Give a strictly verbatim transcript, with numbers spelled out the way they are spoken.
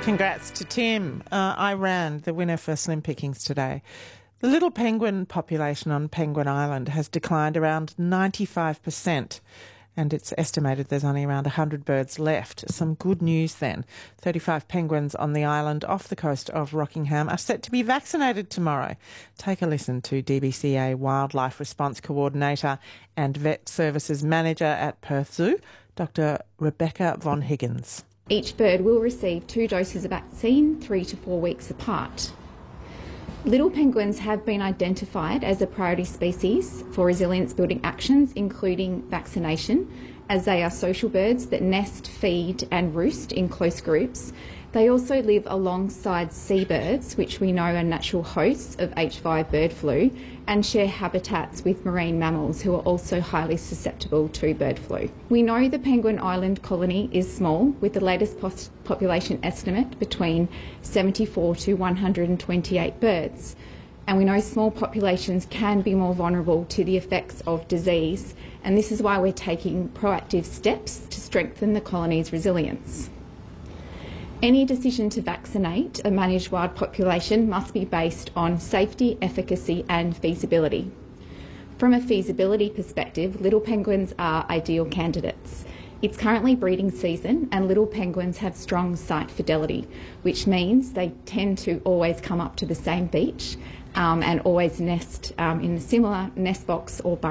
Congrats to Tim. Uh, I ran the winner for Slim Pickings today. The little penguin population on Penguin Island has declined around ninety-five percent, and it's estimated there's only around one hundred birds left. Some good news then. thirty-five penguins on the island off the coast of Rockingham are set to be vaccinated tomorrow. Take a listen to D B C A Wildlife Response Coordinator and Vet Services Manager at Perth Zoo, Doctor Rebecca Von Higgins. Each bird will receive two doses of vaccine three to four weeks apart. Little penguins have been identified as a priority species for resilience building actions, including vaccination, as they are social birds that nest, feed and roost in close groups. They also live alongside seabirds, which we know are natural hosts of H five bird flu, and share habitats with marine mammals who are also highly susceptible to bird flu. We know the Penguin Island colony is small, with the latest pos- population estimate between seventy-four to one hundred twenty-eight birds. And we know small populations can be more vulnerable to the effects of disease, and this is why we're taking proactive steps to strengthen the colony's resilience. Any decision to vaccinate a managed wild population must be based on safety, efficacy and feasibility. From a feasibility perspective, little penguins are ideal candidates. It's currently breeding season and little penguins have strong site fidelity, which means they tend to always come up to the same beach um, and always nest um, in a similar nest box or burrow.